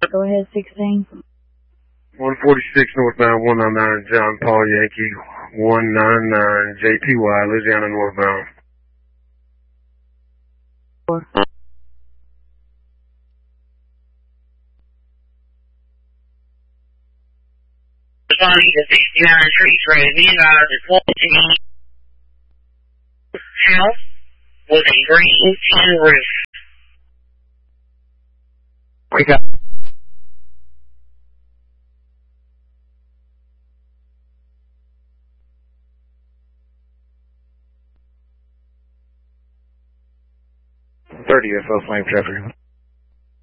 Go ahead, 16. 146 northbound, 199 John Paul Yankee, 199 JPY, Louisiana northbound. 4. Responding to 69 Trees Road, me and I was 14 house with a green tin roof. We got. .30 UFO flame traffic.